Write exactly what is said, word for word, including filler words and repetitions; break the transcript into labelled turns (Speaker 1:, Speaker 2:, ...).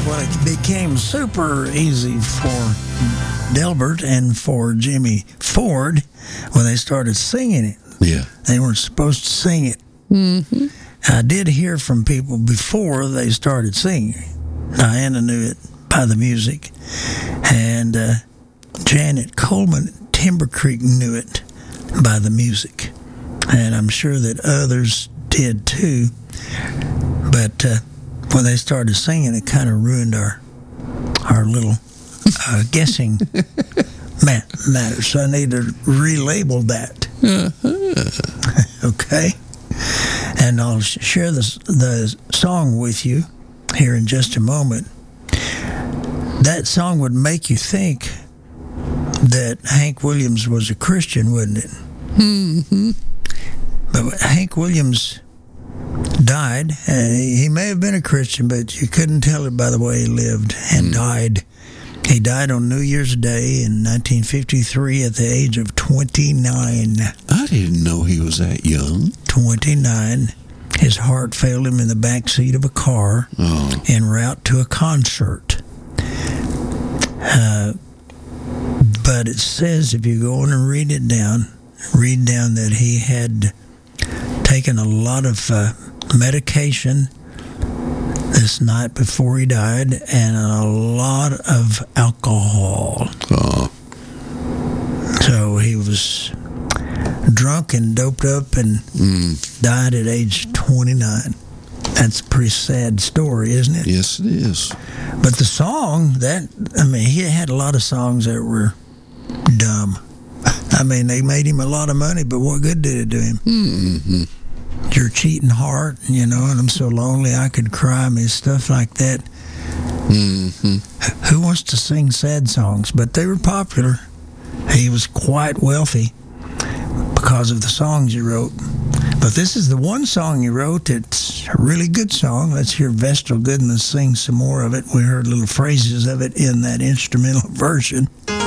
Speaker 1: Well, it became super easy for Delbert and for Jimmy Ford when they started singing it.
Speaker 2: Yeah.
Speaker 1: They weren't supposed to sing it.
Speaker 3: Mm-hmm.
Speaker 1: I did hear from people before they started singing. Diana knew it by the music. And uh, Janet Coleman at Timber Creek knew it by the music. And I'm sure that others did too. But uh, when they started singing, it kind of ruined our our little uh, guessing mat- matter. So I need to relabel that.
Speaker 3: Uh-huh.
Speaker 1: Okay? And I'll sh- share this, the song with you here in just a moment. That song would make you think that Hank Williams was a Christian, wouldn't it?
Speaker 3: Mm-hmm.
Speaker 1: But Hank Williams died. Uh, he may have been a Christian, but you couldn't tell it by the way he lived and mm. died. He died on New Year's Day in nineteen fifty-three at the age of twenty-nine.
Speaker 2: I didn't know he was that young.
Speaker 1: twenty-nine. His heart failed him in the back seat of a car
Speaker 2: oh.
Speaker 1: en route to a concert. Uh, but it says, if you go on and read it down, read down that he had taken a lot of uh, medication this night before he died and a lot of alcohol.
Speaker 2: Oh.
Speaker 1: So he was drunk and doped up and
Speaker 2: mm.
Speaker 1: died at age twenty-nine. That's a pretty sad story, isn't it?
Speaker 2: Yes, it is.
Speaker 1: But the song, that, I mean, he had a lot of songs that were dumb. I mean, they made him a lot of money, but what good did it do him?
Speaker 2: Mm-hmm.
Speaker 1: Your cheating heart, you know, and I'm so lonely I could cry, I mean, stuff like that.
Speaker 2: Mm-hmm.
Speaker 1: Who wants to sing sad songs? But they were popular. He was quite wealthy because of the songs he wrote. But this is the one song he wrote that's a really good song. Let's hear Vestal Goodman sing some more of it. We heard little phrases of it in that instrumental version.